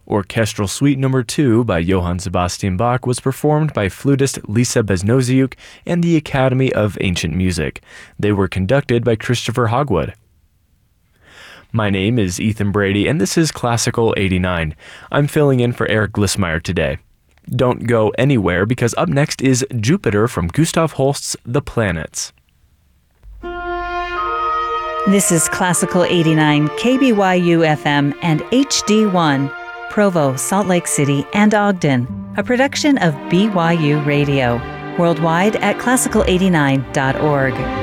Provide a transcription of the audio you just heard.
Orchestral Suite No. 2 by Johann Sebastian Bach was performed by flutist Lisa Beznoziuk and the Academy of Ancient Music. They were conducted by Christopher Hogwood. My name is Ethan Brady, and this is Classical 89. I'm filling in for Eric Glissmeyer today. Don't go anywhere, because up next is Jupiter from Gustav Holst's The Planets. This is Classical 89, KBYU FM and HD1, Provo, Salt Lake City, and Ogden, a production of BYU Radio, worldwide at classical89.org.